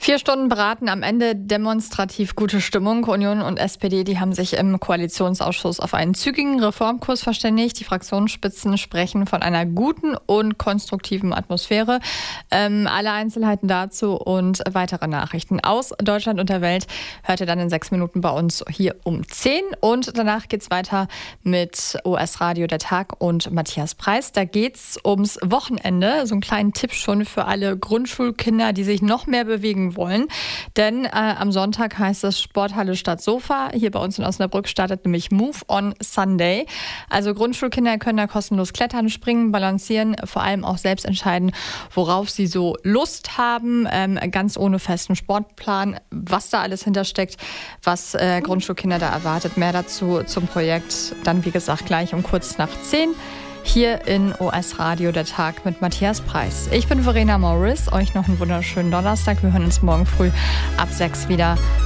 4 Stunden beraten, am Ende demonstrativ gute Stimmung. Union und SPD, die haben sich im Koalitionsausschuss auf einen zügigen Reformkurs verständigt. Die Fraktionsspitzen sprechen von einer guten und konstruktiven Atmosphäre. Alle Einzelheiten dazu und weitere Nachrichten aus Deutschland und der Welt hört ihr dann in 6 Minuten bei uns hier um 10. Und danach geht's weiter mit OS Radio der Tag und Matthias Preis. Da geht's ums Wochenende. So einen kleinen Tipp schon für alle Grundschulkinder, die sich noch mehr bewegen wollen. Denn am Sonntag heißt es Sporthalle statt Sofa. Hier bei uns in Osnabrück startet nämlich Move on Sunday. Also Grundschulkinder können da kostenlos klettern, springen, balancieren, vor allem auch selbst entscheiden, worauf sie so Lust haben. Ganz ohne festen Sportplan, was da alles hintersteckt, was Grundschulkinder da erwartet. Mehr dazu zum Projekt dann, wie gesagt, gleich um kurz nach 10. Hier in OS Radio der Tag mit Matthias Preis. Ich bin Verena Morris. Euch noch einen wunderschönen Donnerstag. Wir hören uns morgen früh ab 6 wieder.